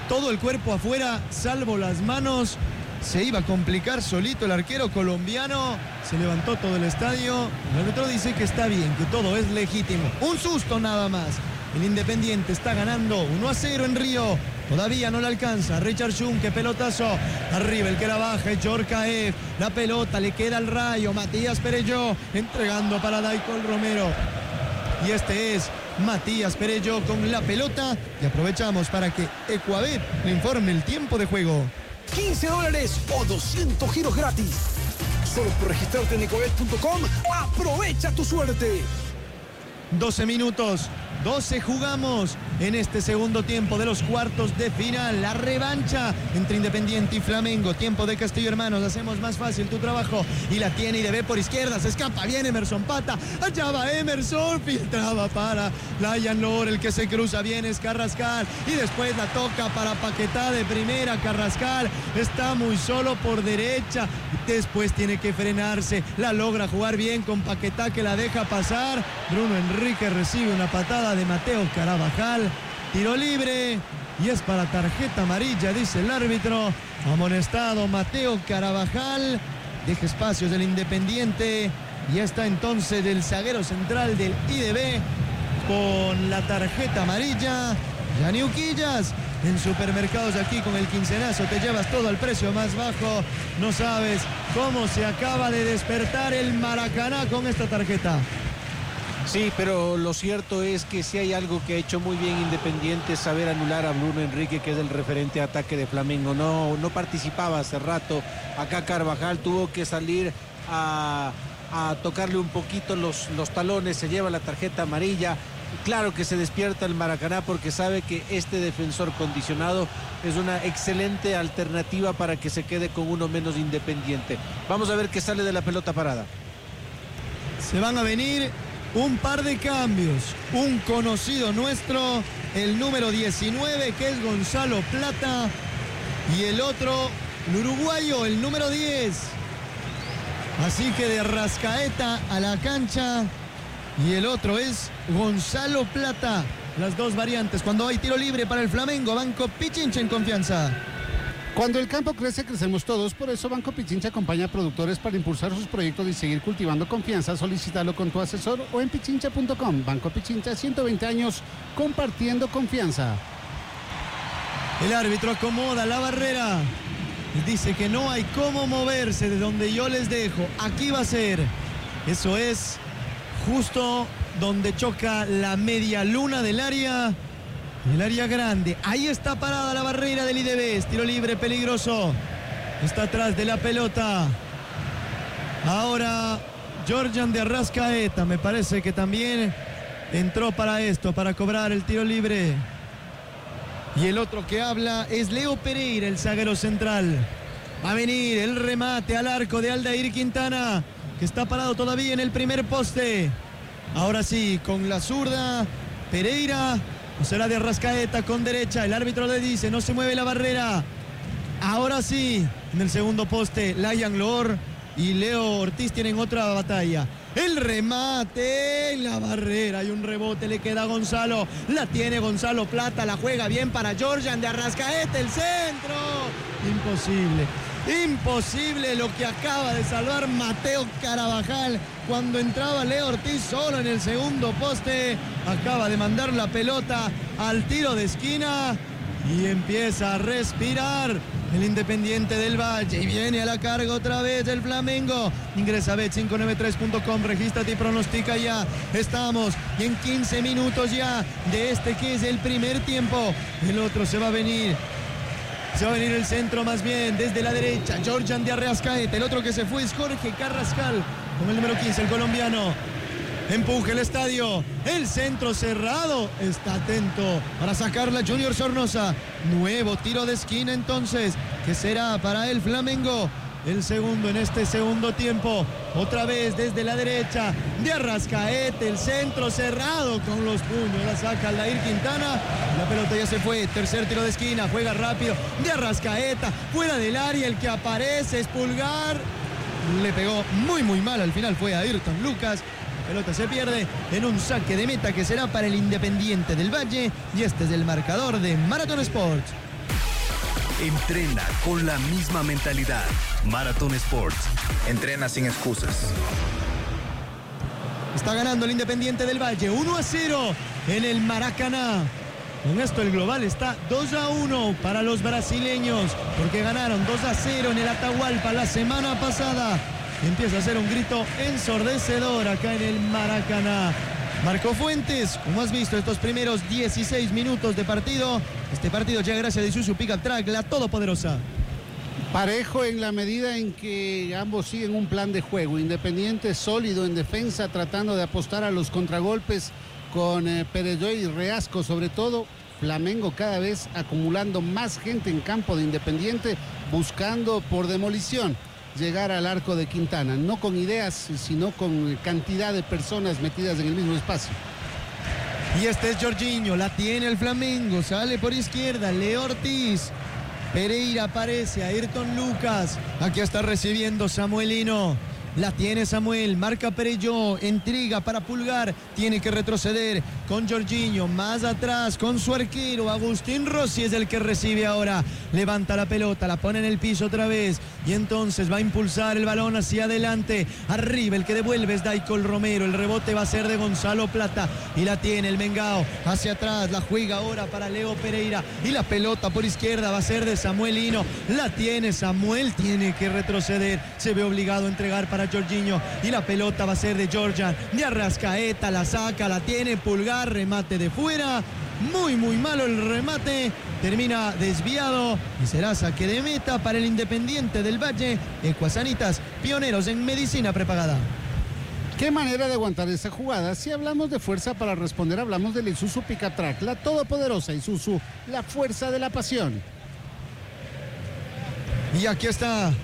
todo el cuerpo afuera, salvo las manos. Se iba a complicar solito el arquero colombiano. Se levantó todo el estadio. El árbitro dice que está bien, que todo es legítimo. Un susto nada más. El Independiente está ganando 1-0 en Río. Todavía no le alcanza. Richard Schum, que pelotazo. Arriba el que la baja es Djorkaeff. La pelota le queda al Rayo. Matías Perelló entregando para Daicol Romero. Y este es Matías Perelló con la pelota. Y aprovechamos para que Ecuabet le informe el tiempo de juego. $15 o 200 giros gratis. Solo por registrarte en ecuabet.com. Aprovecha tu suerte. 12 minutos. 12 jugamos en este segundo tiempo de los cuartos de final. La revancha entre Independiente y Flamengo. Tiempo de Castillo Hermanos. Hacemos más fácil tu trabajo. Y la tiene IDB por izquierda. Se escapa bien Emerson Pata. Allá va Emerson. Filtraba para Layan Lor. El que se cruza bien es Carrascal. Y después la toca para Paquetá de primera. Carrascal está muy solo por derecha. Después tiene que frenarse. La logra jugar bien con Paquetá, que la deja pasar. Bruno Enrique recibe una patada de Mateo Carabajal. Tiro libre y es para tarjeta amarilla, dice el árbitro. Amonestado Mateo Carabajal. Deja espacios del Independiente. Y está entonces el zaguero central del IDB con la tarjeta amarilla. Yaniu Quillas. En supermercados aquí con el quincenazo te llevas todo al precio más bajo. No sabes cómo se acaba de despertar el Maracaná con esta tarjeta. Sí, pero lo cierto es que si hay algo que ha hecho muy bien Independiente es saber anular a Bruno Enrique, que es el referente de ataque de Flamengo. No participaba hace rato. Acá Carvajal tuvo que salir a tocarle un poquito los talones, se lleva la tarjeta amarilla. Claro que se despierta el Maracaná porque sabe que este defensor condicionado es una excelente alternativa para que se quede con uno menos Independiente. Vamos a ver qué sale de la pelota parada. Se van a venir un par de cambios. Un conocido nuestro, el número 19, que es Gonzalo Plata, y el otro, el uruguayo, el número 10. Así que de Arrascaeta a la cancha. Y el otro es Gonzalo Plata. Las dos variantes. Cuando hay tiro libre para el Flamengo, Banco Pichincha en confianza. Cuando el campo crece, crecemos todos. Por eso Banco Pichincha acompaña a productores para impulsar sus proyectos y seguir cultivando confianza. Solicítalo con tu asesor o en pichincha.com. Banco Pichincha, 120 años compartiendo confianza. El árbitro acomoda la barrera. Dice que no hay cómo moverse de donde yo les dejo. Aquí va a ser. Eso es justo donde choca la media luna del área. El área grande. Ahí está parada la barrera del IDB. Tiro libre peligroso. Está atrás de la pelota. Ahora Georgian de Arrascaeta. Me parece que también entró para esto, para cobrar el tiro libre. Y el otro que habla es Leo Pereira, el zaguero central. Va a venir el remate al arco de Aldair Quintana, que está parado todavía en el primer poste. Ahora sí, con la zurda, Pereira. O será de Arrascaeta con derecha. El árbitro le dice, no se mueve la barrera. Ahora sí, en el segundo poste, Layan Lor y Leo Ortiz tienen otra batalla. El remate en la barrera. Hay un rebote, le queda a Gonzalo. La tiene Gonzalo Plata, la juega bien para Georgian de Arrascaeta. El centro. Imposible lo que acaba de salvar Mateo Carabajal cuando entraba Leo Ortiz solo en el segundo poste. Acaba de mandar la pelota al tiro de esquina y empieza a respirar el Independiente del Valle. Y viene a la carga otra vez el Flamengo. Ingresa a bet593.com, regístrate y pronostica ya. Estamos en 15 minutos ya de este que es el primer tiempo. El otro se va a venir. Se va a venir el centro más bien desde la derecha. Georgian de Arrascaeta. El otro que se fue es Jorge Carrascal con el número 15, el colombiano. Empuje el estadio. El centro cerrado. Está atento para sacarla Junior Sornosa. Nuevo tiro de esquina entonces, que será para el Flamengo. El segundo en este segundo tiempo. Otra vez desde la derecha de Arrascaeta. El centro cerrado con los puños. La saca Aldair Quintana. La pelota ya se fue. Tercer tiro de esquina. Juega rápido de Arrascaeta. Fuera del área. El que aparece es Pulgar. Le pegó muy mal. Al final fue a Ayrton Lucas. La pelota se pierde en un saque de meta que será para el Independiente del Valle. Y este es el marcador de Maratón Sports. Entrena con la misma mentalidad. Marathon Sports. Entrena sin excusas. Está ganando el Independiente del Valle 1-0 en el Maracaná. Con esto el global está 2-1 para los brasileños, porque ganaron 2-0 en el Atahualpa la semana pasada. Empieza a ser un grito ensordecedor acá en el Maracaná. Marco Fuentes, como has visto estos primeros 16 minutos de partido, este partido llega gracias a Isuzu Pickup Truck, la todopoderosa. Parejo en la medida en que ambos siguen un plan de juego. Independiente sólido en defensa, tratando de apostar a los contragolpes con Peredoy y Reasco sobre todo. Flamengo cada vez acumulando más gente en campo de Independiente, buscando por demolición llegar al arco de Quintana, no con ideas, sino con cantidad de personas metidas en el mismo espacio. Y este es Jorginho, la tiene el Flamengo, sale por izquierda, Leo Ortiz. Pereira aparece, Ayrton Lucas, aquí está recibiendo Samuelino. La tiene Samuel, marca Perelló, intriga para Pulgar, tiene que retroceder con Jorginho, más atrás con su arquero, Agustín Rossi es el que recibe ahora, levanta la pelota, la pone en el piso otra vez y entonces va a impulsar el balón hacia adelante, arriba el que devuelve es Daicol Romero, el rebote va a ser de Gonzalo Plata y la tiene el Mengao, hacia atrás, la juega ahora para Leo Pereira y la pelota por izquierda va a ser de Samuelino, la tiene Samuel, tiene que retroceder, se ve obligado a entregar para Jorginho y la pelota va a ser de Georgian, de Arrascaeta, la saca, la tiene Pulgar, remate de fuera, muy malo el remate, termina desviado y será saque de meta para el Independiente del Valle. Ecuasanitas, pioneros en medicina prepagada. Qué manera de aguantar esa jugada. Si hablamos de fuerza para responder, hablamos del Isuzu Pickup Truck, la todopoderosa Isuzu, la fuerza de la pasión. Y aquí está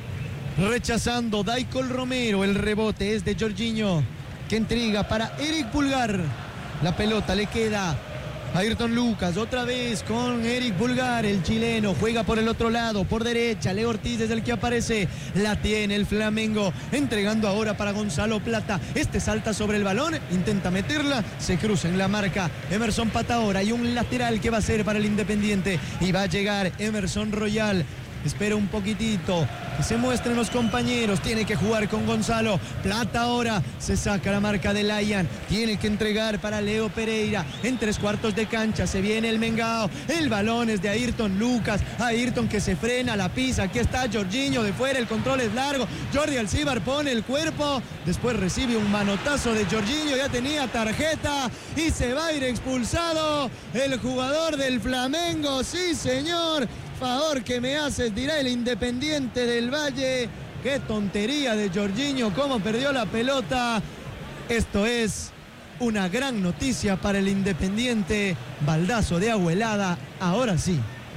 rechazando Daicol Romero, el rebote es de Jorginho, que intriga para Eric Pulgar, la pelota le queda a Ayrton Lucas, otra vez con Eric Pulgar, el chileno, juega por el otro lado, por derecha, Leo Ortiz es el que aparece, la tiene el Flamengo, entregando ahora para Gonzalo Plata, este salta sobre el balón, intenta meterla, se cruza en la marca Emerson Pataora y un lateral que va a ser para el Independiente y va a llegar Emerson Royal. Espera un poquitito, que se muestren los compañeros, tiene que jugar con Gonzalo Plata ahora, se saca la marca de Layan, tiene que entregar para Leo Pereira, en 3/4 de cancha, se viene el Mengao, el balón es de Ayrton Lucas, Ayrton que se frena, la pisa, aquí está Jorginho de fuera, el control es largo, Jordi Alcibar pone el cuerpo, después recibe un manotazo de Jorginho, ya tenía tarjeta y se va a ir expulsado el jugador del Flamengo, sí señor. Favor que me haces, dirá el Independiente del Valle. Qué tontería de Jorginho, cómo perdió la pelota. Esto es una gran noticia para el Independiente. Baldazo de agua helada, ahora sí,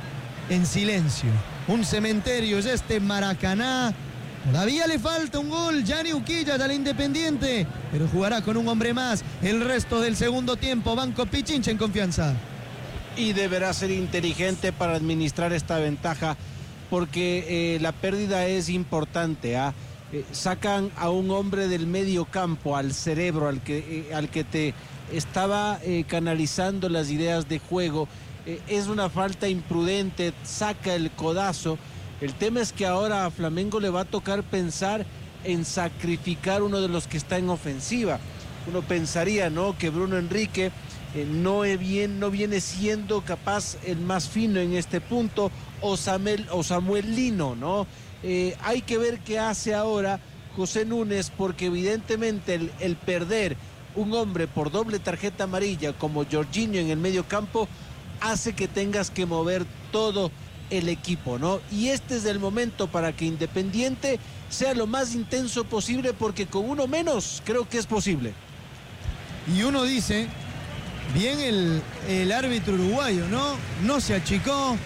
en silencio. Un cementerio es este Maracaná. Todavía le falta un gol, Gianni Uquillas al Independiente, pero jugará con un hombre más el resto del segundo tiempo. Banco Pichincha en confianza. Y deberá ser inteligente para administrar esta ventaja porque la pérdida es importante. Sacan a un hombre del medio campo, al cerebro, al que te estaba canalizando las ideas de juego. Es una falta imprudente, saca el codazo. El tema es que ahora a Flamengo le va a tocar pensar en sacrificar uno de los que está en ofensiva. Uno pensaría, ¿no?, que Bruno Enrique no viene siendo capaz el más fino en este punto, o Samuel Lino, ¿no? Hay que ver qué hace ahora José Núñez, porque evidentemente el perder un hombre por doble tarjeta amarilla como Jorginho en el medio campo hace que tengas que mover todo el equipo, ¿no? Y este es el momento para que Independiente sea lo más intenso posible, porque con uno menos creo que es posible. Y uno dice, bien el árbitro uruguayo, ¿no? No se achicó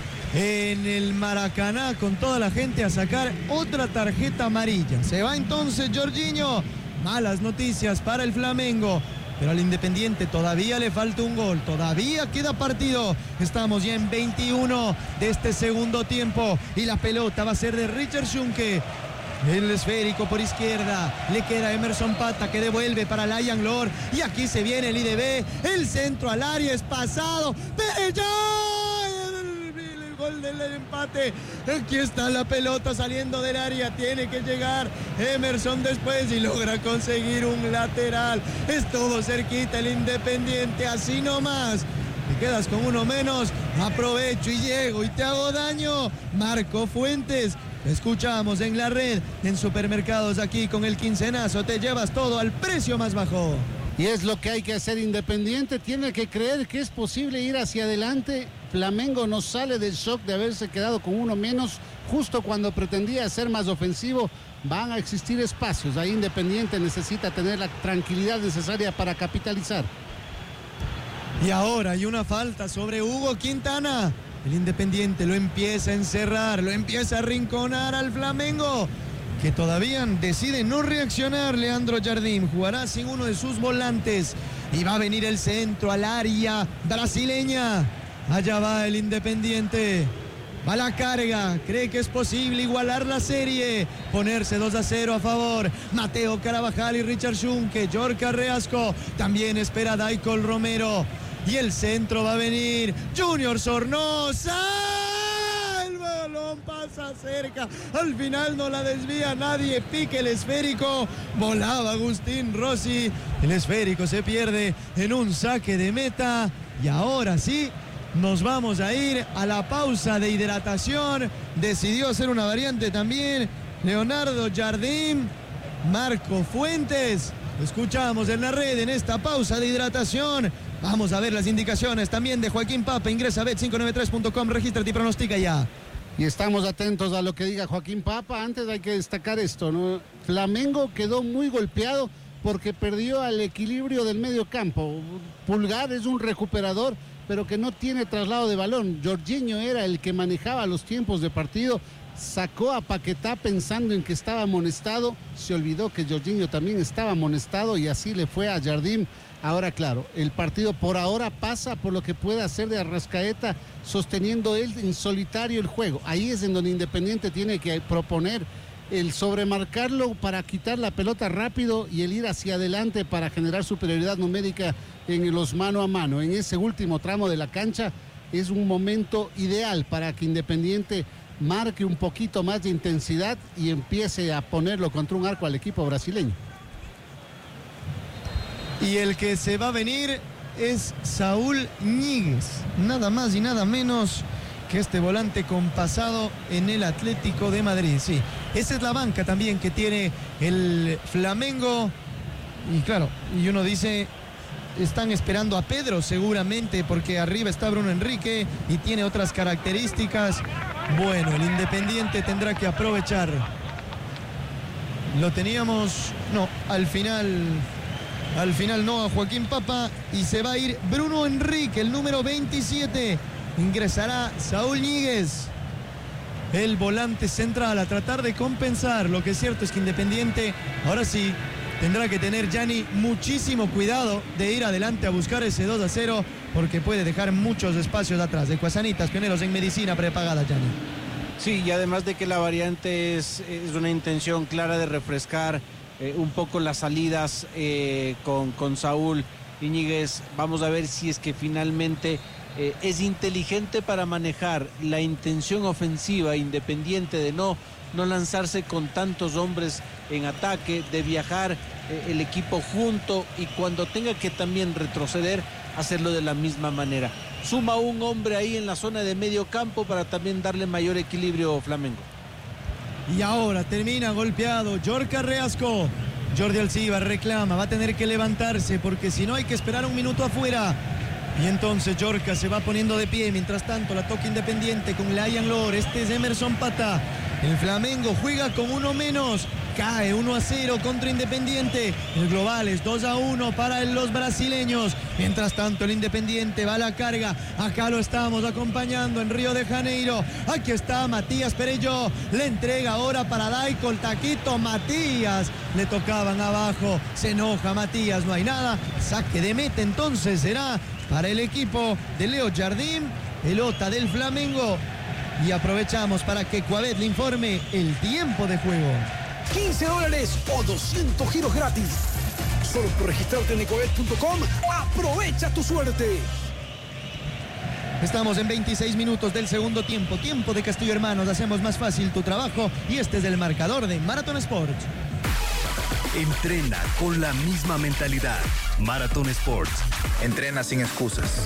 en el Maracaná con toda la gente a sacar otra tarjeta amarilla. Se va entonces Jorginho. Malas noticias para el Flamengo. Pero al Independiente todavía le falta un gol, todavía queda partido. Estamos ya en 21 de este segundo tiempo y la pelota va a ser de Richard Schunke. El esférico por izquierda, le queda Emerson Pata que devuelve para Layan Lor y aquí se viene el IDB, el centro al área es pasado, Perelló. gol del empate. Aquí está la pelota saliendo del área, tiene que llegar Emerson después y logra conseguir un lateral. Es todo cerquita el Independiente, así nomás. Te quedas con uno menos, aprovecho y llego y te hago daño. Marco Fuentes, escuchamos en la red, en Supermercados aquí con el quincenazo, te llevas todo al precio más bajo. Y es lo que hay que hacer Independiente, tiene que creer que es posible ir hacia adelante. Flamengo no sale del shock de haberse quedado con uno menos, justo cuando pretendía ser más ofensivo. Van a existir espacios, ahí Independiente necesita tener la tranquilidad necesaria para capitalizar. Y ahora hay una falta sobre Hugo Quintana. El Independiente lo empieza a encerrar, lo empieza a arrinconar al Flamengo, que todavía decide no reaccionar. Leandro Jardim jugará sin uno de sus volantes y va a venir el centro al área brasileña. Allá va el Independiente. Va la carga, cree que es posible igualar la serie, ponerse 2-0 a favor. Mateo Carabajal y Richard Schunke, Yorka Reasco, también espera Daikol Romero. Y el centro va a venir Junior Sornosa. El balón pasa cerca, al final no la desvía nadie, pique el esférico, volaba Agustín Rossi. El esférico se pierde en un saque de meta y ahora sí. Nos vamos a ir a la pausa de hidratación. Decidió hacer una variante también Leonardo Jardim, Marco Fuentes. Escuchamos en la red en esta pausa de hidratación. Vamos a ver las indicaciones también de Joaquín Papa. Ingresa a bet593.com, regístrate y pronostica ya. Y estamos atentos a lo que diga Joaquín Papa. Antes hay que destacar esto, ¿no? Flamengo quedó muy golpeado porque perdió al equilibrio del medio campo. Pulgar es un recuperador, pero que no tiene traslado de balón. Jorginho era el que manejaba los tiempos de partido, sacó a Paquetá pensando en que estaba amonestado, se olvidó que Jorginho también estaba amonestado y así le fue a Jardim. Ahora claro, el partido por ahora pasa por lo que puede hacer de Arrascaeta, sosteniendo él en solitario el juego. Ahí es en donde Independiente tiene que proponer el sobremarcarlo para quitar la pelota rápido y el ir hacia adelante para generar superioridad numérica en los mano a mano. En ese último tramo de la cancha es un momento ideal para que Independiente marque un poquito más de intensidad y empiece a ponerlo contra un arco al equipo brasileño. Y el que se va a venir es Saúl Ñíguez, nada más y nada menos que este volante compasado en el Atlético de Madrid. Sí, esa es la banca también que tiene el Flamengo. Y claro, y uno dice, están esperando a Pedro seguramente porque arriba está Bruno Enrique y tiene otras características. Bueno, el Independiente tendrá que aprovechar. Lo teníamos, no, al final no, a Joaquín Papa, y se va a ir Bruno Enrique, el número 27. Ingresará Saúl Ñíguez, el volante central, a tratar de compensar. Lo que es cierto es que Independiente ahora sí tendrá que tener, Gianni, muchísimo cuidado de ir adelante a buscar ese 2-0 porque puede dejar muchos espacios atrás. De Cuasanitas, pioneros en medicina prepagada, Gianni. Sí, y además de que la variante es una intención clara de refrescar un poco las salidas con Saúl Ñíguez. Vamos a ver si es que finalmente es inteligente para manejar la intención ofensiva Independiente de no lanzarse con tantos hombres en ataque, de viajar el equipo junto y cuando tenga que también retroceder, hacerlo de la misma manera. Suma un hombre ahí en la zona de medio campo para también darle mayor equilibrio Flamengo. Y ahora termina golpeado Yorka Reasco. Jordi Alcibar reclama, va a tener que levantarse porque si no hay que esperar un minuto afuera. Y entonces Yorka se va poniendo de pie. Mientras tanto la toca Independiente con Layan Lor. Este es Emerson Pata. El Flamengo juega con uno menos. Cae 1-0 contra Independiente. El global es 2-1 para los brasileños. Mientras tanto el Independiente va a la carga. Acá lo estamos acompañando en Río de Janeiro. Aquí está Matías Perello. Le entrega ahora para Daikol Taquito. Matías. Le tocaban abajo. Se enoja Matías. No hay nada. Saque de meta entonces será para el equipo de Leo Jardim. Pelota del Flamengo. Y aprovechamos para que Cuabet le informe el tiempo de juego. $15 o 200 giros gratis. Solo por registrarte en ecoet.com. Aprovecha tu suerte. Estamos en 26 minutos del segundo tiempo. Tiempo de Castillo Hermanos. Hacemos más fácil tu trabajo. Y este es el marcador de Marathon Sports. Entrena con la misma mentalidad. Marathon Sports. Entrena sin excusas.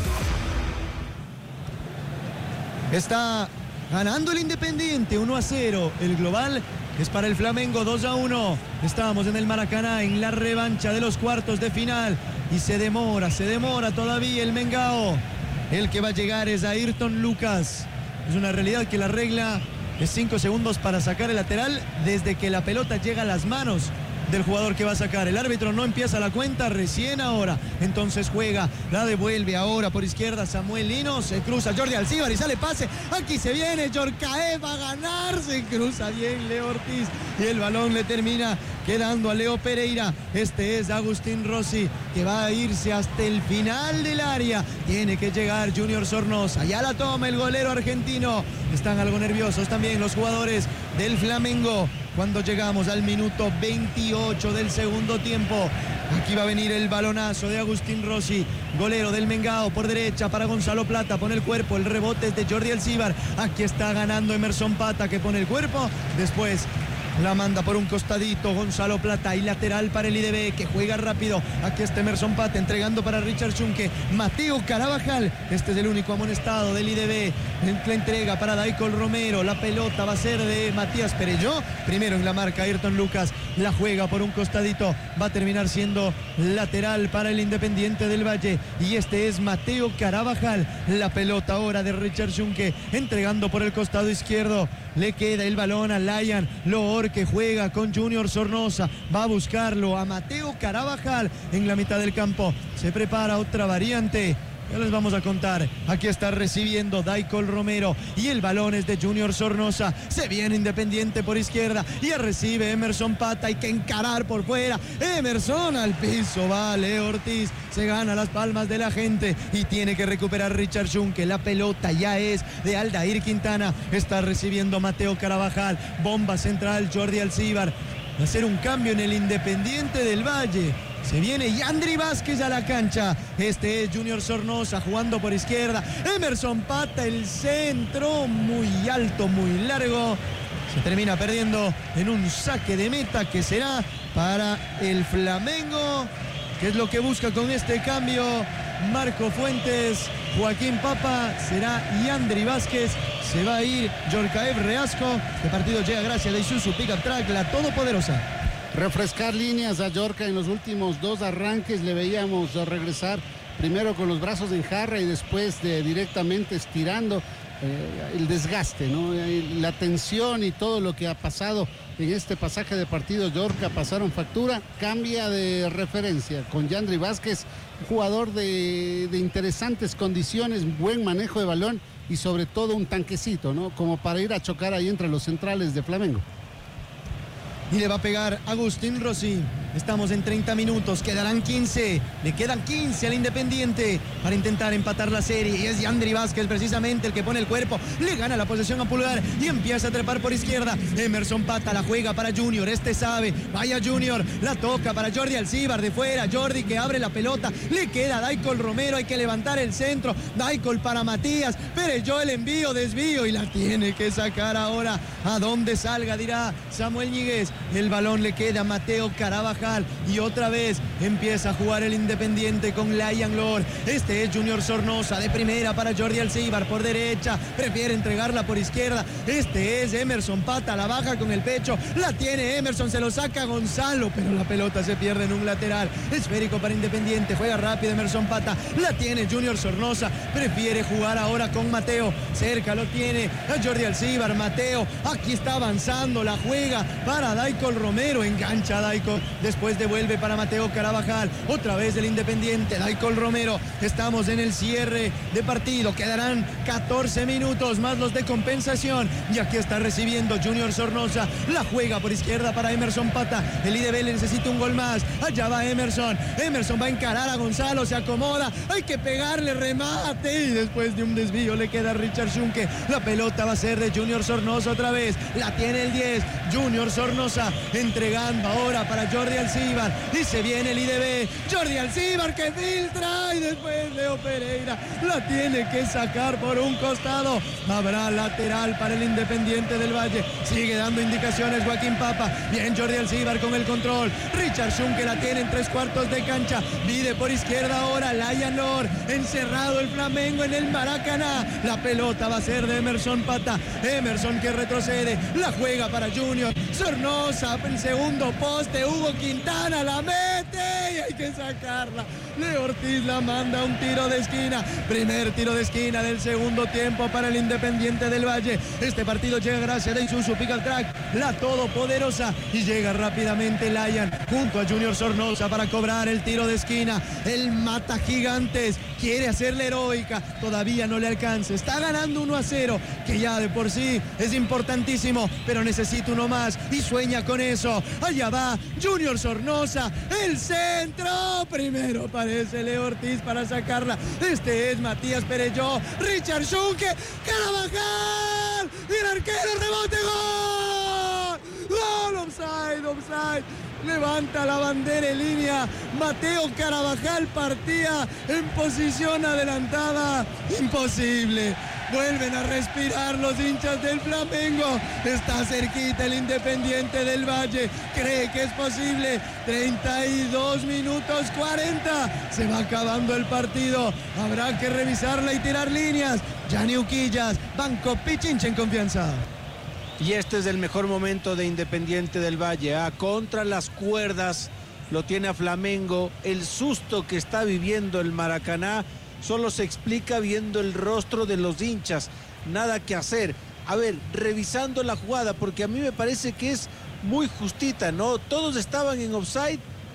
Está ganando el Independiente 1-0. El global es para el Flamengo 2-1. Estamos en el Maracaná en la revancha de los cuartos de final. Y se demora todavía el Mengao. El que va a llegar es Ayrton Lucas. Es una realidad que la regla es 5 segundos para sacar el lateral desde que la pelota llega a las manos del jugador que va a sacar. El árbitro no empieza la cuenta recién ahora. Entonces juega, la devuelve ahora por izquierda Samuel Lino. Se cruza Jordi Alcíbar y sale pase. Aquí se viene Djorkaeff a ganar. Se cruza bien Leo Ortiz. Y el balón le termina quedando a Leo Pereira. Este es Agustín Rossi, que va a irse hasta el final del área. Tiene que llegar Junior Sornosa. Ya la toma el golero argentino. Están algo nerviosos también los jugadores del Flamengo. Cuando llegamos al minuto 28 del segundo tiempo, aquí va a venir el balonazo de Agustín Rossi, golero del Mengao, por derecha para Gonzalo Plata, pone el cuerpo, el rebote es de Jordi Alcíbar. Aquí está ganando Emerson Pata, que pone el cuerpo, después la manda por un costadito Gonzalo Plata y lateral para el IDB, que juega rápido. Aquí está Emerson Pata entregando para Richard Schunke. Mateo Carabajal, este es el único amonestado del IDB. La entrega para Daicol Romero. La pelota va a ser de Matías Perelló. Primero en la marca Ayrton Lucas. La juega por un costadito. Va a terminar siendo lateral para el Independiente del Valle. Y este es Mateo Carabajal. La pelota ahora de Richard Schunke entregando por el costado izquierdo. Le queda el balón a Layan Loor, que juega con Junior Sornosa. Va a buscarlo a Mateo Carabajal en la mitad del campo. Se prepara otra variante. Ya les vamos a contar. Aquí está recibiendo Daicol Romero y el balón es de Junior Sornosa. Se viene Independiente por izquierda y recibe Emerson Pata. Hay que encarar por fuera. Emerson al piso. Va Leo Ortiz. Se gana las palmas de la gente y tiene que recuperar Richard Schunke. La pelota ya es de Aldair Quintana. Está recibiendo Mateo Carabajal. Bomba central Jordi Alcíbar. Va a hacer un cambio en el Independiente del Valle. Se viene Yandri Vázquez a la cancha. Este es Junior Sornosa jugando por izquierda. Emerson Pata, el centro muy alto, muy largo. Se termina perdiendo en un saque de meta que será para el Flamengo. ¿Qué es lo que busca con este cambio Marco Fuentes? Joaquín Papa, será Yandri Vázquez. Se va a ir Djorkaeff Reasco. Este partido llega gracias a Isuzu Pickup Truck, la todopoderosa. Refrescar líneas a Djorkaeff. En los últimos 2 arranques le veíamos regresar primero con los brazos en jarra y después directamente estirando. El desgaste, ¿no? La tensión y todo lo que ha pasado en este pasaje de partido Djorkaeff pasaron factura. Cambia de referencia con Yandri Vázquez, jugador de interesantes condiciones, buen manejo de balón y sobre todo un tanquecito, ¿no? Como para ir a chocar ahí entre los centrales de Flamengo. Y le va a pegar Agustín Rossi. Estamos en 30 minutos, quedarán 15. Le quedan 15 al Independiente para intentar empatar la serie. Y es Yandri Vázquez precisamente el que pone el cuerpo. Le gana la posesión a Pulgar y empieza a trepar por izquierda. Emerson Pata la juega para Junior. Este sabe. Vaya Junior. La toca para Jordi Alcíbar de fuera. Jordi que abre la pelota. Le queda a Daicol Romero. Hay que levantar el centro. Daicol para Matías. Perelló el envío, desvío y la tiene que sacar ahora. A donde salga, dirá Samuel Ñíguez. El balón le queda a Mateo Carabajal. Y otra vez empieza a jugar el Independiente con Layan Loor. Este es Junior Sornosa de primera para Jordi Alcíbar por derecha. Prefiere entregarla por izquierda. Este es Emerson Pata. La baja con el pecho. La tiene Emerson. Se lo saca Gonzalo. Pero la pelota se pierde en un lateral. Esférico para Independiente. Juega rápido Emerson Pata. La tiene Junior Sornosa. Prefiere jugar ahora con Mateo. Cerca lo tiene a Jordi Alcíbar. Mateo. Aquí está avanzando. La juega para Daicol Romero. Engancha a Daicol. Después devuelve para Mateo Carabajal. Otra vez el Independiente. Daicol Romero. Estamos en el cierre de partido. Quedarán 14 minutos más los de compensación. Y aquí está recibiendo Junior Sornosa. La juega por izquierda para Emerson Pata. El IDB le necesita un gol más. Allá va Emerson. Emerson va a encarar a Gonzalo. Se acomoda. Hay que pegarle remate. Y después de un desvío le queda a Richard Schunke. La pelota va a ser de Junior Sornosa otra vez. La tiene el 10. Junior Sornosa entregando ahora para Jordi Alcíbar. Y se viene el IDB. Jordi Alcíbar que filtra. Y después Leo Pereira la tiene que sacar por un costado. Habrá lateral para el Independiente del Valle. Sigue dando indicaciones Joaquín Papa. Bien Jordi Alcíbar con el control. Richard Schun que la tiene en 3/4 de cancha. Pide por izquierda ahora Layan Lor. Encerrado el Flamengo en el Maracaná. La pelota va a ser de Emerson Pata. Emerson que retrocede. La juega para Junior. Sornosa en segundo poste. Hugo Quintana la mete y hay que sacarla. Leo Ortiz la manda a un tiro de esquina. Primer tiro de esquina del segundo tiempo para el Independiente del Valle. Este partido llega gracias a Isuzu Pick Track, la todopoderosa, y llega rápidamente Layan junto a Junior Sornosa para cobrar el tiro de esquina. El mata gigantes quiere hacerle heroica, todavía no le alcanza. Está ganando 1-0, que ya de por sí es importantísimo, pero necesita uno más y sueña con eso. Allá va Junior Sornosa, el centro. Primero aparece Leo Ortiz para sacarla. Este es Matías Perelló. Richard Schunke, Carabajal. Y el arquero, rebote, gol. Gol, offside. Levanta la bandera en línea. Mateo Carabajal partía en posición adelantada. Imposible. Vuelven a respirar los hinchas del Flamengo. Está cerquita el Independiente del Valle. Cree que es posible. 32 minutos 40. Se va acabando el partido. Habrá que revisarla y tirar líneas. Gianni Uquillas, Banco Pichincha en confianza. Y este es el mejor momento de Independiente del Valle. Contra las cuerdas lo tiene a Flamengo. El susto que está viviendo el Maracaná solo se explica viendo el rostro de los hinchas. Nada que hacer. A ver, revisando la jugada, porque a mí me parece que es muy justita, ¿no? Todos estaban en offside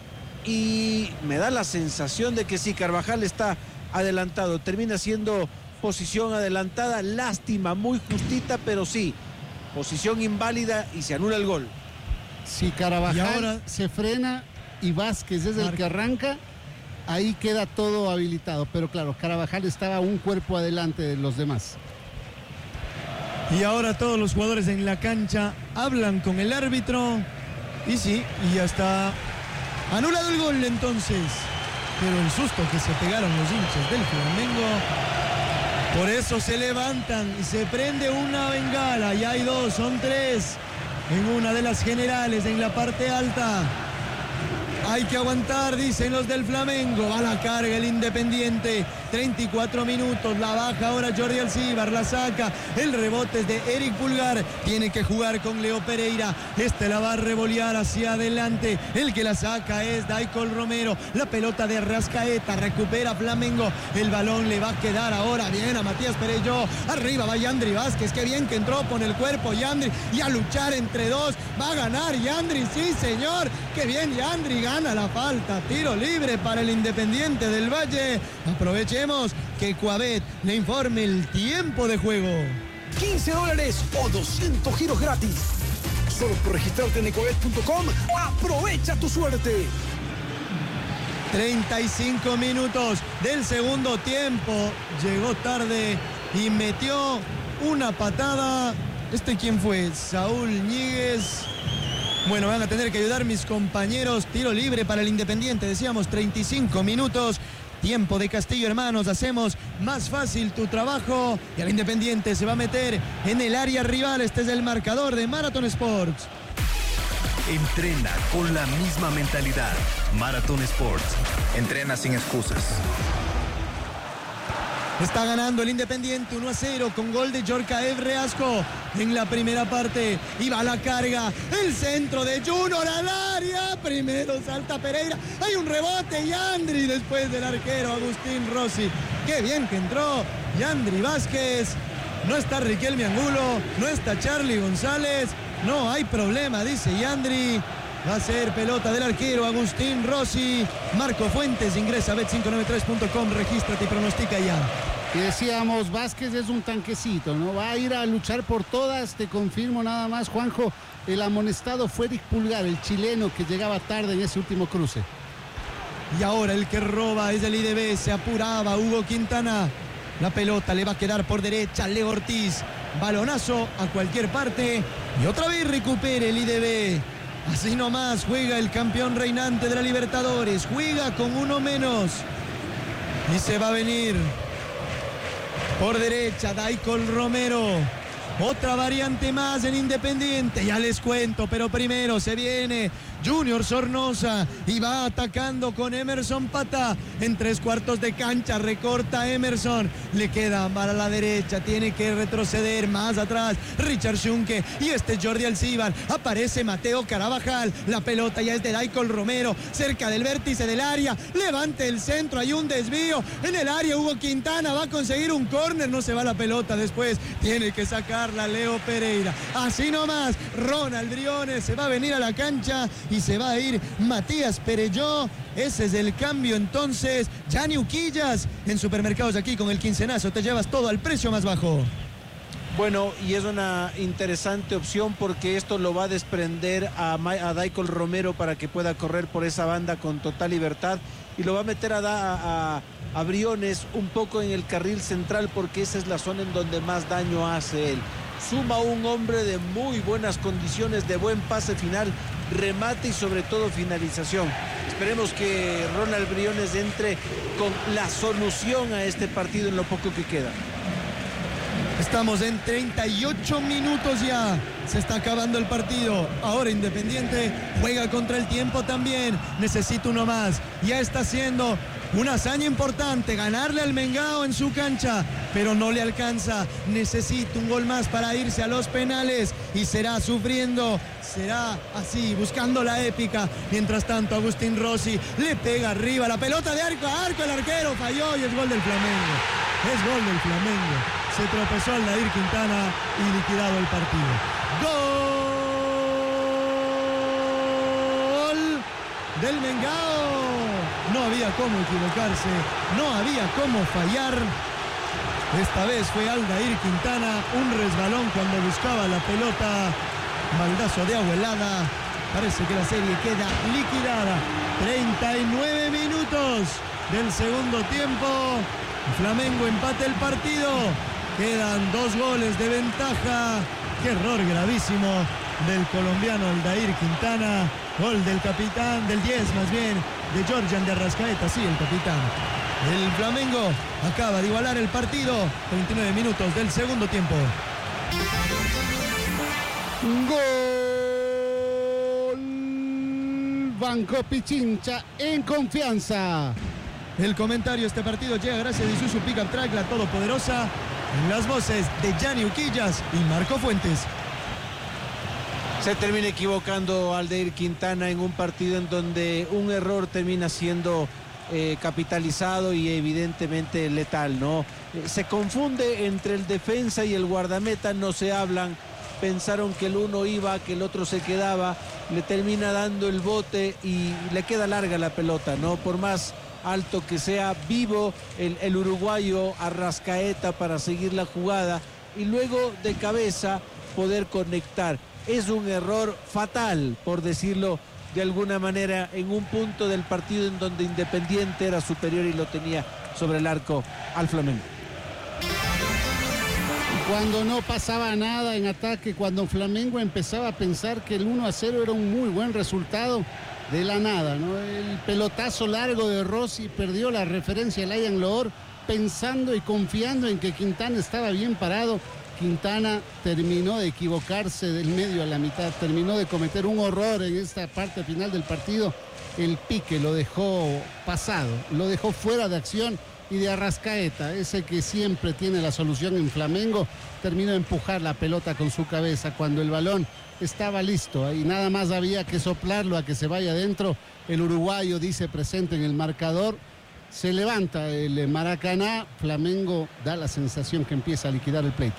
y me da la sensación de que sí, Carvajal está adelantado. Termina siendo posición adelantada. Lástima, muy justita, pero sí. Posición inválida y se anula el gol. Si Carabajal se frena y Vázquez es el que arranca, ahí queda todo habilitado. Pero claro, Carabajal estaba un cuerpo adelante de los demás. Y ahora todos los jugadores en la cancha hablan con el árbitro. Y sí, y ya está anulado el gol entonces. Pero el susto que se pegaron los hinchas del Flamengo. Por eso se levantan y se prende una bengala. Ya hay dos, son tres. En una de las generales, en la parte alta. Hay que aguantar, dicen los del Flamengo. Va a la carga el Independiente. 34 minutos, la baja ahora Jordi Alcíbar, la saca. El rebote es de Eric Pulgar. Tiene que jugar con Leo Pereira. Este la va a revolear hacia adelante. El que la saca es Daicol Romero. La pelota de Rascaeta. Recupera Flamengo. El balón le va a quedar ahora bien a Matías Perelló. Arriba va Yandri Vázquez. Qué bien que entró con el cuerpo Yandri. Y a luchar entre dos. Va a ganar Yandri. Sí, señor. Qué bien Yandri. Gana la falta. Tiro libre para el Independiente del Valle. Aprovechemos que Coabet le informe el tiempo de juego. $15 o 200 giros gratis. Solo por registrarte en ecoet.com. Aprovecha tu suerte. 35 minutos del segundo tiempo. Llegó tarde y metió una patada. ¿Quién fue? Saúl Ñíguez. Bueno, van a tener que ayudar mis compañeros. Tiro libre para el Independiente. Decíamos 35 minutos. Tiempo de Castillo Hermanos. Hacemos más fácil tu trabajo. Y el Independiente se va a meter en el área rival. Este es el marcador de Marathon Sports. Entrena con la misma mentalidad. Marathon Sports. Entrena sin excusas. Está ganando el Independiente 1-0 con gol de Yorkaev Reasco en la primera parte. Y va la carga. El centro de Junior al área. Primero salta Pereira. Hay un rebote. Yandri después del arquero Agustín Rossi. Qué bien que entró Yandri Vázquez. No está Riquelme Angulo. No está Charlie González. No hay problema, dice Yandri. Va a ser pelota del arquero Agustín Rossi. Marco Fuentes ingresa a bet593.com. Regístrate y pronostica ya. Y decíamos, Vázquez es un tanquecito, ¿no? Va a ir a luchar por todas. Te confirmo nada más, Juanjo. El amonestado fue Eric Pulgar, el chileno que llegaba tarde en ese último cruce. Y ahora el que roba es el IDB. Se apuraba Hugo Quintana. La pelota le va a quedar por derecha Leo Ortiz. Balonazo a cualquier parte. Y otra vez recupera el IDB. Así nomás juega el campeón reinante de la Libertadores. Juega con uno menos. Y se va a venir por derecha Daicol Romero. Otra variante más en Independiente. Ya les cuento, pero primero se viene Junior Sornosa y va atacando con Emerson Pata en 3/4 de cancha. Recorta Emerson, le queda para la derecha, tiene que retroceder más atrás Richard Schunke y este es Jordi Alcibar. Aparece Mateo Carabajal, la pelota ya es de Daicol Romero, cerca del vértice del área, levante el centro, hay un desvío en el área. Hugo Quintana va a conseguir un córner, no se va la pelota después, tiene que sacarla Leo Pereira. Así nomás Ronald Briones se va a venir a la cancha y se va a ir Matías Perelló. Ese es el cambio entonces. Gianni Uquillas en Supermercados Aquí con el quincenazo te llevas todo al precio más bajo. Bueno, y es una interesante opción porque esto lo va a desprender a Daicol Romero para que pueda correr por esa banda con total libertad y lo va a meter a Briones un poco en el carril central porque esa es la zona en donde más daño hace él. Suma un hombre de muy buenas condiciones, de buen pase final, remate y sobre todo finalización. Esperemos que Ronald Briones entre con la solución a este partido en lo poco que queda. Estamos en 38 minutos ya. Se está acabando el partido. Ahora Independiente juega contra el tiempo también. Necesita uno más. Ya está haciendo una hazaña importante. Ganarle al Mengao en su cancha. Pero no le alcanza. Necesita un gol más para irse a los penales. Y será sufriendo. Será así, buscando la épica. Mientras tanto, Agustín Rossi le pega arriba. La pelota de arco a arco. El arquero falló y es gol del Flamengo. Es gol del Flamengo. Se tropezó Aldair Quintana y liquidado el partido. ¡Gol del Mengao! No había cómo equivocarse, no había cómo fallar. Esta vez fue Aldair Quintana, un resbalón cuando buscaba la pelota. Baldazo de agua helada. Parece que la serie queda liquidada. 39 minutos del segundo tiempo. Flamengo empata el partido. Quedan 2 goles de ventaja. Qué error gravísimo del colombiano Aldair Quintana. Gol del capitán, del 10 más bien, de Georgian de Arrascaeta, sí, el capitán. El Flamengo acaba de igualar el partido. 29 minutos del segundo tiempo. Gol Banco Pichincha en confianza. El comentario: este partido llega gracias a Isuzu Pickup Track, la todopoderosa. En las voces de Gianni Uquillas y Marco Fuentes. Se termina equivocando Aldair Quintana en un partido en donde un error termina siendo capitalizado y evidentemente letal, ¿no? Se confunde entre el defensa y el guardameta, no se hablan. Pensaron que el uno iba, que el otro se quedaba, le termina dando el bote y le queda larga la pelota, ¿no? Por más alto que sea, vivo el uruguayo Arrascaeta para seguir la jugada y luego de cabeza poder conectar. Es un error fatal, por decirlo de alguna manera, en un punto del partido en donde Independiente era superior y lo tenía sobre el arco al Flamengo. Cuando no pasaba nada en ataque, cuando Flamengo empezaba a pensar que el 1-0 era un muy buen resultado, de la nada, ¿no? El pelotazo largo de Rossi perdió la referencia a Layan Loor, pensando y confiando en que Quintana estaba bien parado. Quintana terminó de equivocarse del medio a la mitad, terminó de cometer un horror en esta parte final del partido. El pique lo dejó pasado, lo dejó fuera de acción y de Arrascaeta, ese que siempre tiene la solución en Flamengo, terminó de empujar la pelota con su cabeza cuando el balón estaba listo y nada más había que soplarlo a que se vaya adentro. El uruguayo dice presente en el marcador. Se levanta el Maracaná. Flamengo da la sensación que empieza a liquidar el pleito.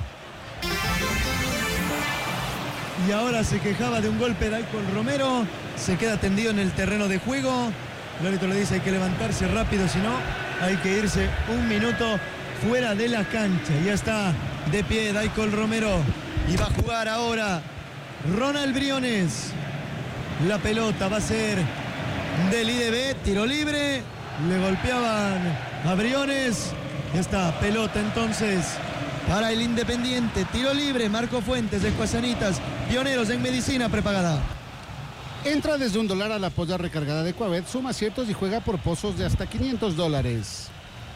Y ahora se quejaba de un golpe Daicol Romero. Se queda tendido en el terreno de juego. El árbitro le dice hay que levantarse rápido, si no hay que irse un minuto fuera de la cancha. Ya está de pie Daicol Romero y va a jugar ahora Ronald Briones. La pelota va a ser del IDB, tiro libre. Le golpeaban a Briones. Ya está, pelota entonces para el Independiente. Tiro libre, Marco Fuentes de Escuasanitas, pioneros en medicina prepagada. Entra desde $1 a la polla recargada de Coabet, suma aciertos y juega por pozos de hasta $500.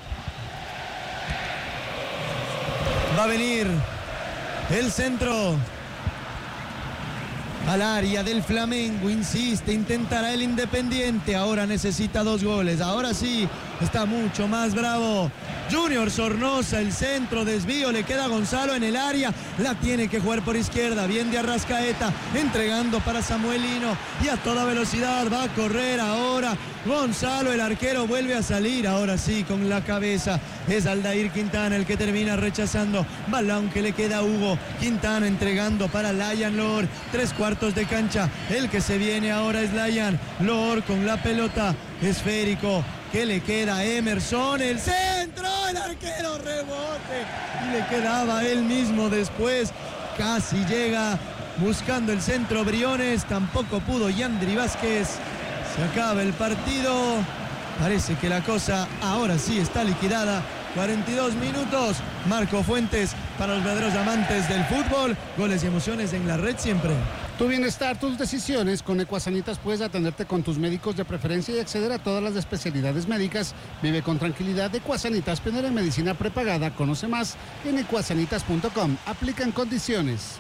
Va a venir el centro al área del Flamengo, insiste, intentará el Independiente, ahora necesita 2 goles, ahora sí, está mucho más bravo. Junior Sornosa, el centro, desvío, le queda a Gonzalo en el área, la tiene que jugar por izquierda, bien de Arrascaeta, entregando para Samuel Lino y a toda velocidad va a correr ahora Gonzalo, el arquero vuelve a salir, ahora sí con la cabeza, es Aldair Quintana el que termina rechazando, balón que le queda a Hugo, Quintana entregando para Layan Loor, 3/4 de cancha, el que se viene ahora es Layan Loor con la pelota, esférico, que le queda a Emerson, el centro, el arquero rebote y le quedaba a él mismo después, casi llega buscando el centro Briones, tampoco pudo Yandri Vázquez, se acaba el partido, parece que la cosa ahora sí está liquidada, 42 minutos, Marco Fuentes para los verdaderos amantes del fútbol, goles y emociones en la red siempre. Tu bienestar, tus decisiones. Con Ecuasanitas puedes atenderte con tus médicos de preferencia y acceder a todas las especialidades médicas. Vive con tranquilidad. Ecuasanitas, pionera en medicina prepagada. Conoce más en ecuasanitas.com. Aplican condiciones.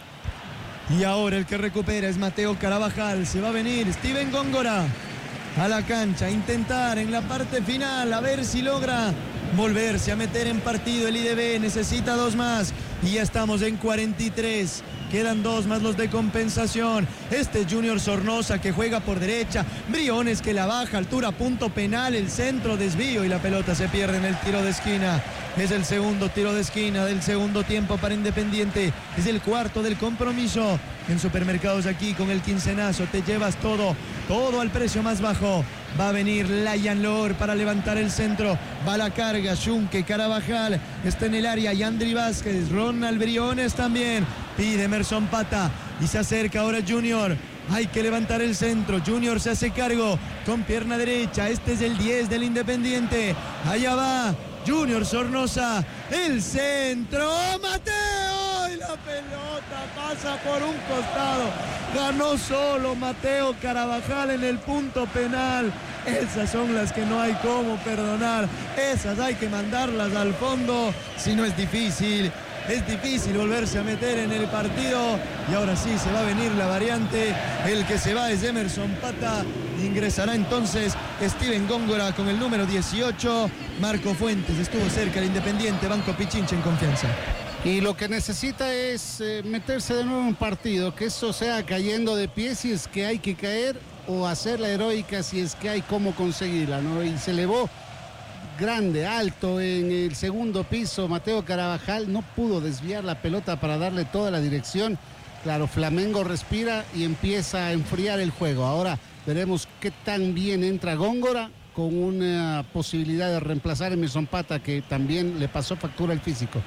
Y ahora el que recupera es Mateo Carabajal. Se va a venir Steven Góngora a la cancha, intentar en la parte final, a ver si logra volverse a meter en partido. El IDB necesita 2 más y ya estamos en 43. Quedan 2 más los de compensación. Este es Junior Sornosa que juega por derecha. Briones que la baja, altura, punto penal, el centro, desvío y la pelota se pierde en el tiro de esquina. Es el segundo tiro de esquina del segundo tiempo para Independiente. Es el cuarto del compromiso. En Supermercados aquí con el quincenazo te llevas todo al precio más bajo. Va a venir Layan Loor para levantar el centro. Va la carga, Junque, Carabajal. Está en el área, Yandri Vázquez, Ronald Briones también. Pide Emerson Pata y se acerca ahora Junior. Hay que levantar el centro. Junior se hace cargo con pierna derecha. Este es el 10 del Independiente. Allá va Junior Sornosa. El centro. Mateo. Y la pelota pasa por un costado. Ganó solo Mateo Carabajal en el punto penal. Esas son las que no hay cómo perdonar. Esas hay que mandarlas al fondo. Si no es difícil. Es difícil volverse a meter en el partido y ahora sí se va a venir la variante. El que se va es Emerson Pata. Ingresará entonces Steven Góngora con el número 18. Marco Fuentes estuvo cerca el Independiente. Banco Pichincha en confianza. Y lo que necesita es meterse de nuevo en un partido, que eso sea cayendo de pie si es que hay que caer o hacer la heroica si es que hay cómo conseguirla, ¿no? Y se elevó grande, alto en el segundo piso. Mateo Carabajal no pudo desviar la pelota para darle toda la dirección. Claro, Flamengo respira y empieza a enfriar el juego. Ahora veremos qué tan bien entra Góngora con una posibilidad de reemplazar a Emerson Pata, que también le pasó factura el físico.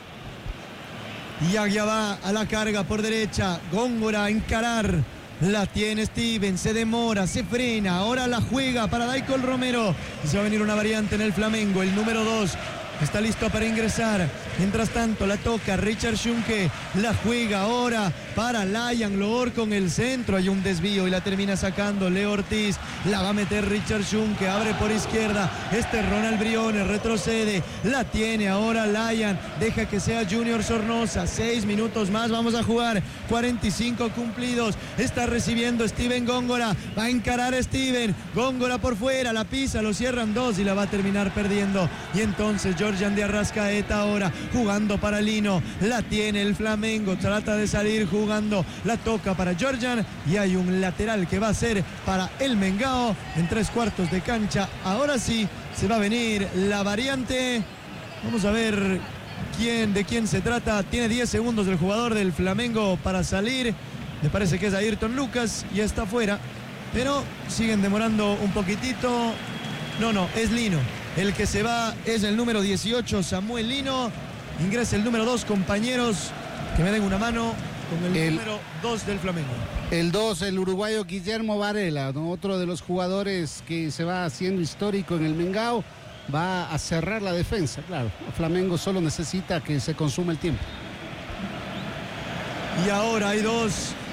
Y allá va a la carga por derecha. Góngora a encarar. La tiene Steven, se demora, se frena, ahora la juega para Daicol Romero. Y se va a venir una variante en el Flamengo, el número 2. Está listo para ingresar. Mientras tanto la toca Richard Junque. La juega ahora para Layan Loor con el centro. Hay un desvío y la termina sacando Leo Ortiz. La va a meter Richard Junque. Abre por izquierda. Este Ronald Briones retrocede. La tiene ahora Layan. Deja que sea Junior Sornosa. 6 minutos más. Vamos a jugar. 45 cumplidos. Está recibiendo Steven Góngora. Va a encarar a Steven. Góngora por fuera. La pisa. Lo cierran 2 y la va a terminar perdiendo. Y entonces Georgian de Arrascaeta ahora jugando para Lino, la tiene el Flamengo, trata de salir jugando, la toca para Georgian y hay un lateral que va a ser para el Mengao en 3/4 de cancha. Ahora sí se va a venir la variante, vamos a ver de quién se trata. Tiene 10 segundos el jugador del Flamengo para salir, me parece que es Ayrton Lucas y está fuera, pero siguen demorando un poquitito. No, es Lino. El que se va es el número 18, Samuel Lino. Ingresa el número 2, compañeros, que me den una mano con el número 2 del Flamengo. El 2, el uruguayo Guillermo Varela, ¿no? Otro de los jugadores que se va haciendo histórico en el Mengao. Va a cerrar la defensa, claro. Flamengo solo necesita que se consuma el tiempo. Y ahora hay 2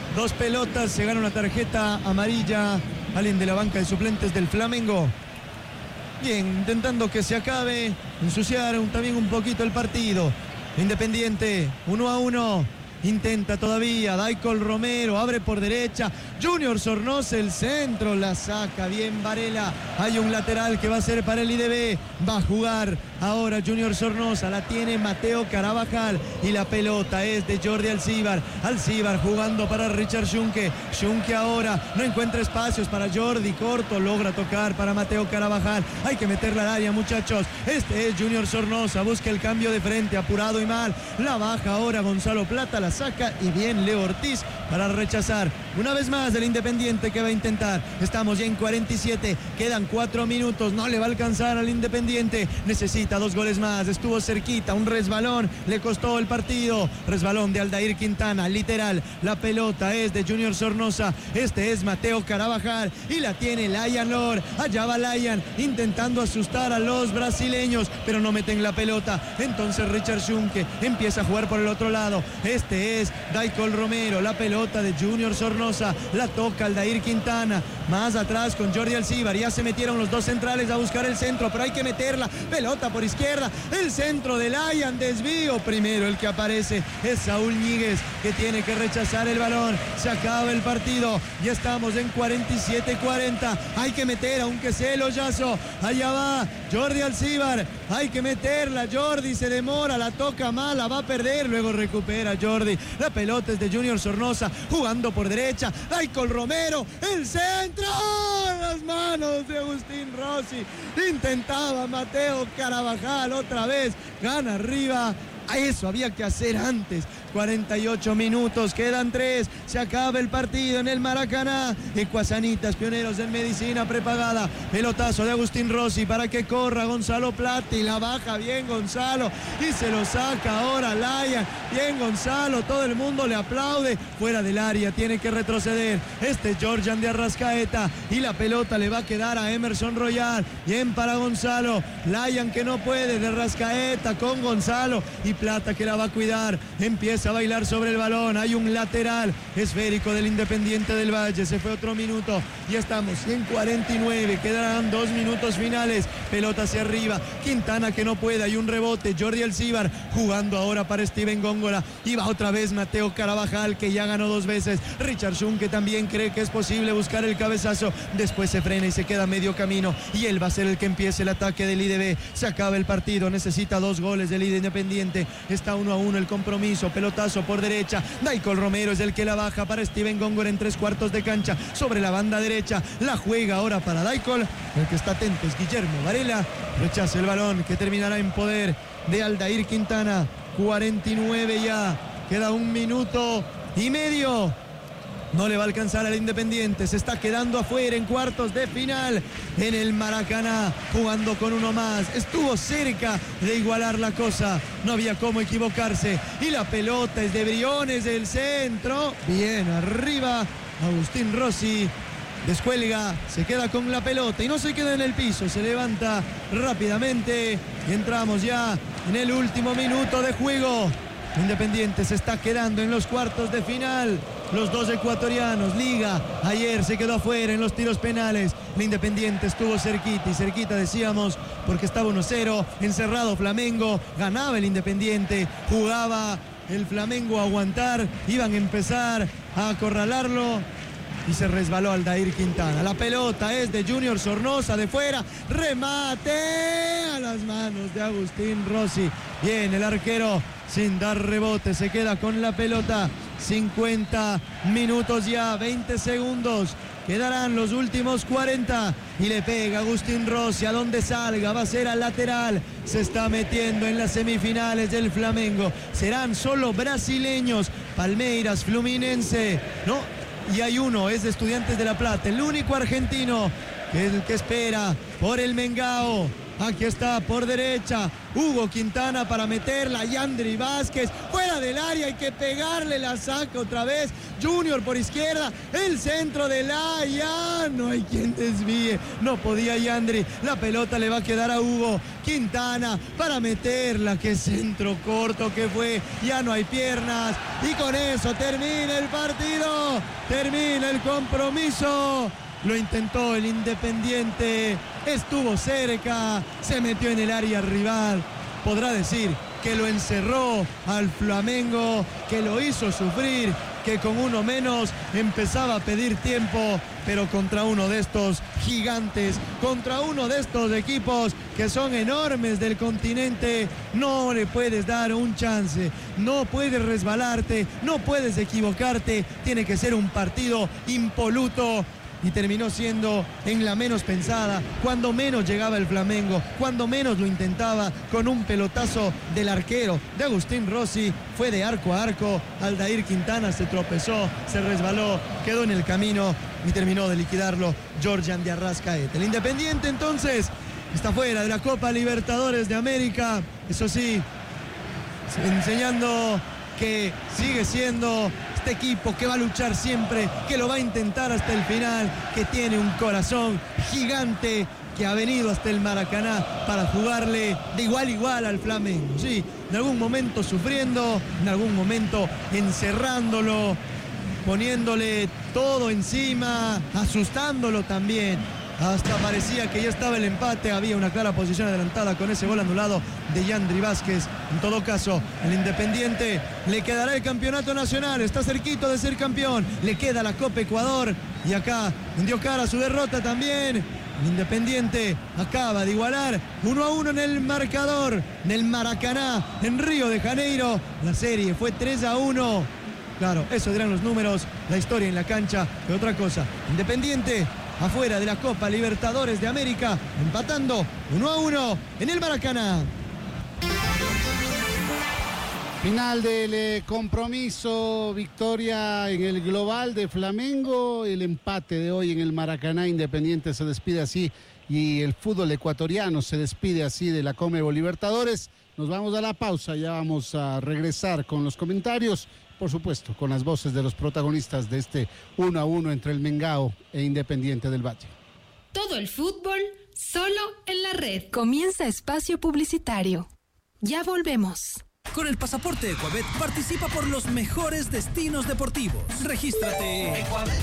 2 pelotas, se gana una tarjeta amarilla. Alguien de la banca de suplentes del Flamengo. Bien, intentando que se acabe, ensuciar también un poquito el partido. Independiente, 1-1. Intenta todavía, Daikol Romero, abre por derecha, Junior Sornosa, el centro, la saca bien Varela, hay un lateral que va a ser para el IDB, va a jugar ahora Junior Sornosa, la tiene Mateo Carabajal y la pelota es de Jordi Alcibar jugando para Richard Schunke ahora no encuentra espacios para Jordi, corto, logra tocar para Mateo Carabajal, hay que meterla al área muchachos, este es Junior Sornosa, busca el cambio de frente, apurado y mal, la baja ahora Gonzalo Plata, la saca y bien Leo Ortiz para rechazar una vez más el Independiente que va a intentar. Estamos ya en 47, quedan 4 minutos, no le va a alcanzar al Independiente, necesita 2 goles más, estuvo cerquita, un resbalón, le costó el partido, resbalón de Aldair Quintana, literal, la pelota es de Junior Sornosa, este es Mateo Carabajal y la tiene Layan Lor, allá va Layan intentando asustar a los brasileños, pero no meten la pelota, entonces Richard Schunke empieza a jugar por el otro lado, este es Daikol Romero, la pelota de Junior Sornosa, la toca Aldair Quintana, más atrás con Jordi Alcibar, ya se metieron los 2 centrales a buscar el centro, pero hay que meterla, pelota por izquierda, el centro de Layan, desvío, primero el que aparece es Saúl Ñíguez, que tiene que rechazar el balón, se acaba el partido, ya estamos en 47-40, hay que meter aunque sea el hoyazo, allá va Jordi Alcibar, hay que meterla, Jordi se demora, la toca mal, la va a perder, luego recupera Jordi, la pelota es de Junior Sornosa, jugando por derecha, Daikol Romero, el centro, las manos de Agustín Rossi, intentaba Mateo Carabajal otra vez, gana arriba, a eso había que hacer antes. 48 minutos, quedan 3, se acaba el partido en el Maracaná. Ecuasanitas, pioneros en medicina prepagada, pelotazo de Agustín Rossi para que corra Gonzalo Plata y la baja bien Gonzalo y se lo saca ahora Layan, bien Gonzalo, todo el mundo le aplaude, fuera del área, tiene que retroceder, este es Georgian de Arrascaeta y la pelota le va a quedar a Emerson Royal, bien para Gonzalo, Layan que no puede, de Arrascaeta con Gonzalo y Plata que la va a cuidar, empieza a bailar sobre el balón, hay un lateral esférico del Independiente del Valle, se fue otro minuto, ya estamos en 49, quedarán 2 minutos finales, pelota hacia arriba, Quintana que no puede, hay un rebote, Jordi Alcibar jugando ahora para Steven Góngora, y va otra vez Mateo Carabajal que ya ganó 2 veces, Richard Schunke también cree que es posible buscar el cabezazo, después se frena y se queda a medio camino, y él va a ser el que empiece el ataque del IDB, se acaba el partido, necesita 2 goles del Independiente, está 1-1 el compromiso, pelotazo por derecha, Daikol Romero es el que la baja para Steven Góngora en 3/4 de cancha, sobre la banda derecha, la juega ahora para Daikol, el que está atento es Guillermo Varela, rechaza el balón que terminará en poder de Aldair Quintana, 49 ya, queda 1 minuto y medio. No le va a alcanzar al Independiente, se está quedando afuera en cuartos de final en el Maracaná, jugando con uno más, estuvo cerca de igualar la cosa, no había cómo equivocarse, y la pelota es de Briones del centro, bien arriba, Agustín Rossi, descuelga, se queda con la pelota y no se queda en el piso, se levanta rápidamente y entramos ya en el último minuto de juego. Independiente se está quedando en los cuartos de final. Los 2 ecuatorianos, Liga, ayer se quedó afuera en los tiros penales. El Independiente estuvo cerquita y cerquita decíamos porque estaba 1-0, encerrado Flamengo, ganaba el Independiente, jugaba el Flamengo a aguantar, iban a empezar a acorralarlo y se resbaló Aldair Quintana. La pelota es de Junior Sornosa de fuera, remate a las manos de Agustín Rossi. Bien, el arquero sin dar rebote se queda con la pelota. 50 minutos ya, 20 segundos. Quedarán los últimos 40 y le pega Agustín Rossi a donde salga, va a ser al lateral, se está metiendo en las semifinales del Flamengo, serán solo brasileños, Palmeiras, Fluminense, ¿no? Y hay uno, es de Estudiantes de La Plata, el único argentino que es el que espera por el Mengao. Aquí está por derecha Hugo Quintana para meterla. Yandri Vázquez fuera del área. Hay que pegarle, la saca otra vez. Junior por izquierda. El centro del área. No hay quien desvíe. No podía Yandri. La pelota le va a quedar a Hugo Quintana para meterla. Qué centro corto que fue. Ya no hay piernas. Y con eso termina el partido. Termina el compromiso. Lo intentó el Independiente, estuvo cerca, se metió en el área rival. Podrá decir que lo encerró al Flamengo, que lo hizo sufrir, que con uno menos empezaba a pedir tiempo, pero contra uno de estos gigantes, contra uno de estos equipos que son enormes del continente, no le puedes dar un chance, no puedes resbalarte, no puedes equivocarte, tiene que ser un partido impoluto. Y terminó siendo en la menos pensada, cuando menos llegaba el Flamengo, cuando menos lo intentaba, con un pelotazo del arquero de Agustín Rossi, fue de arco a arco. Aldair Quintana se tropezó, se resbaló, quedó en el camino y terminó de liquidarlo Georgian de Arrascaeta. El Independiente entonces está fuera de la Copa Libertadores de América, eso sí, enseñando que sigue siendo este equipo que va a luchar siempre, que lo va a intentar hasta el final, que tiene un corazón gigante, que ha venido hasta el Maracaná para jugarle de igual a igual al Flamengo. Sí, en algún momento sufriendo, en algún momento encerrándolo, poniéndole todo encima, asustándolo también. Hasta parecía que ya estaba el empate, había una clara posición adelantada con ese gol anulado de Yandri Vázquez. En todo caso, el Independiente le quedará el campeonato nacional, está cerquito de ser campeón, le queda la Copa Ecuador y acá dio cara a su derrota también. El Independiente acaba de igualar 1-1 en el marcador del Maracaná en Río de Janeiro. La serie fue 3-1. Claro, esos eran los números, la historia en la cancha, pero otra cosa, Independiente afuera de la Copa Libertadores de América, empatando 1-1 en el Maracaná. Final del compromiso, victoria en el global de Flamengo, el empate de hoy en el Maracaná. Independiente se despide así y el fútbol ecuatoriano se despide así de la Conmebol Libertadores. Nos vamos a la pausa, ya vamos a regresar con los comentarios, por supuesto, con las voces de los protagonistas de este 1-1 entre el Mengao e Independiente del Valle. Todo el fútbol, solo en la red. Comienza espacio publicitario. Ya volvemos. Con el pasaporte Ecuabet participa por los mejores destinos deportivos. Regístrate.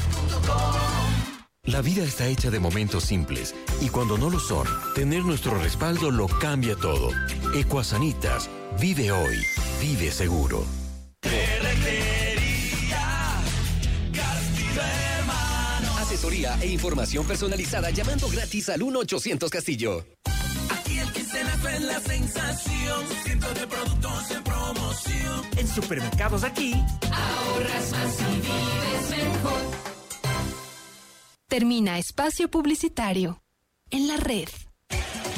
La vida está hecha de momentos simples y cuando no lo son, tener nuestro respaldo lo cambia todo. Ecuasanitas, vive hoy, vive seguro. Asesoría e información personalizada llamando gratis al 1-800 Castillo. Aquí el quincena fue la sensación, cientos de productos en promoción. En Supermercados Aquí, ahorras más y vives mejor. Termina espacio publicitario en la red.